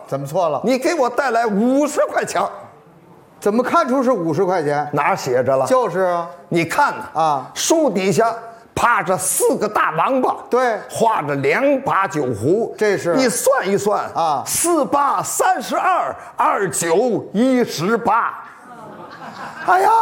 怎么错了？ 你给我带来50块钱， 怎么看出是50块钱？ 哪儿写着了？ 就是啊， 你看呐， 啊， 书底下趴着4个大王八， 对， 画着2把酒壶， 这是你算一算啊 ，4八32，29 18。哎呀！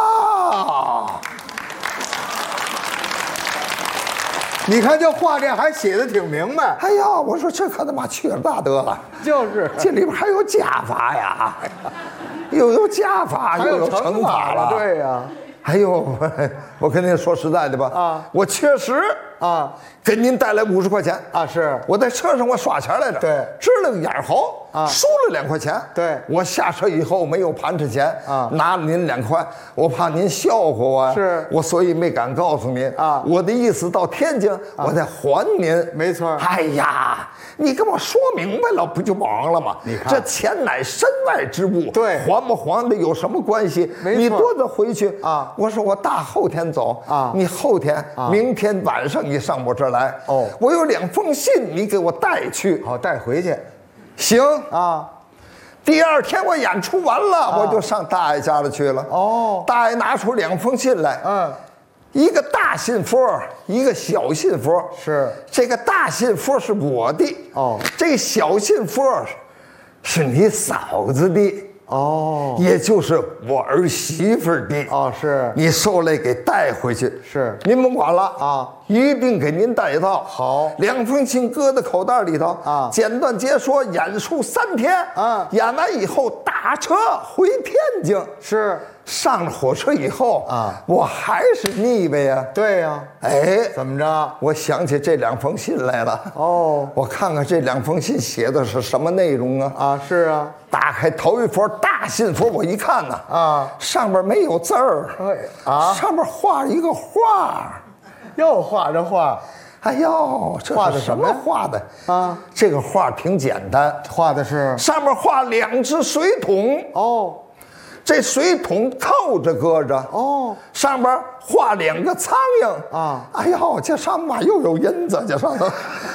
你看这画这还写的挺明白。 哎呀，我说这可他妈缺了大德了， 就是这里边还有加法呀，又有加法， 还又有乘乘法了。 对呀， 哎呦，我跟您说实在的吧， 啊， 我确实啊给您带来50块钱啊是， 我在车上我刷钱来着， 对， 支了个眼猴啊输了2块钱， 对我下车以后没有盘车钱啊拿了您2块，我怕您笑话我， 是我所以没敢告诉您啊我的意思到天津我再还您， 没错哎呀，你跟我说明白了不就完了吗？ 你看这钱乃身外之物， 对还不还的有什么关系？ 没错你多早回去啊我说我大后天走啊你后天、 啊明天晚上你上我这儿来哦我有2封信你给我带去， 好带回去行啊。 第2天我演出完了、我就上大爷家里去了。 哦大爷拿出2封信来， 嗯， 一个大信封，一个小信封。 是这个大信封是我的， 哦这个小信封是你嫂子的， 哦也就是我儿媳妇儿的。 哦是你受累给带回去， 是您甭管了啊， 一定给您带到。 好 2封信搁在口袋里头啊简短截说，演出3天啊演完以后打车回天津。 是， 上了火车以后啊我还是腻歪呀。 对呀， 哎， 怎么着？ 我想起这2封信来了。 哦我看看这2封信写的是什么内容啊？ 啊是啊打开头一封大信封，我一看呐， 啊， 上面没有字儿， 哎啊上面画一个画。 又画着画哎呦，这画是什么的什么呀画的啊？ 这个画挺简单， 画的是上面画2只水桶， 哦这水桶扣着搁着， 哦上边画2个苍蝇啊。 哎呦，这上面又有银子，这上头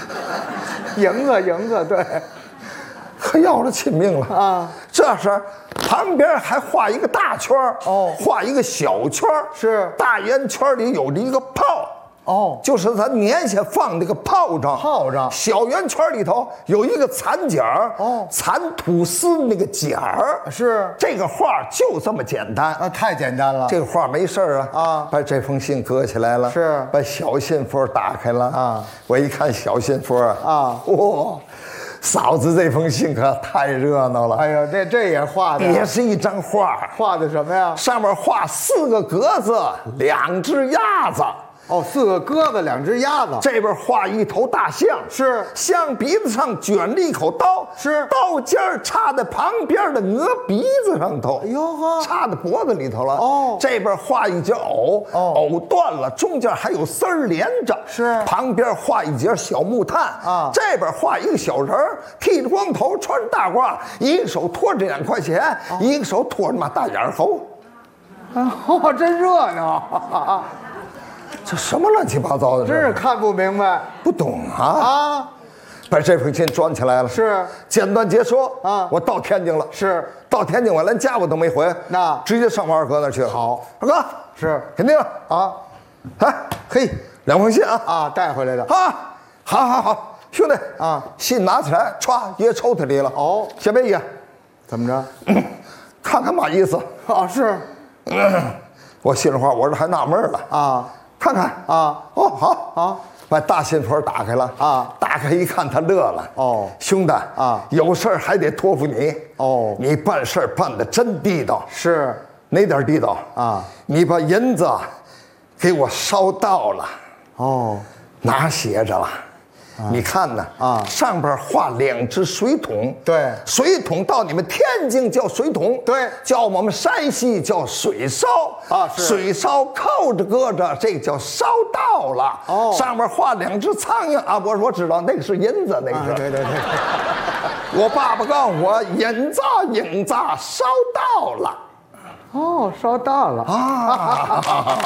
赢子对可要了亲命了啊！ 这是旁边还画一个大圈儿哦画一个小圈儿是大圆圈里有着一个炮。 哦就是咱年下放那个炮仗，小圆圈里头有一个蚕茧儿， 哦蚕吐丝那个茧儿， 是这个画就这么简单。 啊太简单了这个画没事儿啊把这封信搁起来了， 是把小信封打开了啊。 我一看小信封啊哇，嫂子这封信可太热闹了。 哎呀这也画的也是一张画， 画的什么呀？ 上面画4个格子，2只鸭子。 哦4个鸽子2只鸭子这边画一头大象， 是象鼻子上卷了一口刀， 是刀尖儿插在旁边的鹅鼻子上头， 哎呦呵插在脖子里头了。 哦这边画一截藕， 哦藕断了，中间还有丝儿连着， 是旁边画一截小木炭啊这边画一个小人儿，剃着光头，穿着大褂，一个手托着2块钱，一个手托着马大眼猴。 哦真热闹这什么乱七八糟的？ 真是看不明白不懂啊！ 啊把这封信装起来了， 是简短截说啊我到天津了， 是到天津我连家我都没回， 那直接上我二哥那儿去了。 好， 二哥是肯定啊哎嘿2封信啊啊带回来的啊，好，兄弟啊信拿起来，歘掖抽屉里了。 哦先别掖， 怎么着看看嘛意思。 啊是我心里话，我这还纳闷了， 啊看看啊哦好啊把大信封打开了啊打开一看，他乐了。 哦兄弟啊有事儿还得托付你哦你办事儿办得真地道。 是哪点地道啊？ 你把银子给我烧到了， 哦哪儿写着了？你看呢？ 啊上边画2只水桶， 对水桶到你们天津叫水桶， 对叫我们山西叫水烧啊是水烧扣着搁着，这个叫烧到了。 哦上面画2只苍蝇啊，我知道那个是银子，那个是。 对我爸爸告诉我，银子烧到了哦烧到了啊。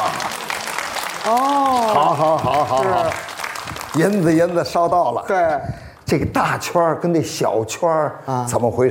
哦好，银子烧到了。 对这个大圈儿跟那小圈儿啊怎么回事？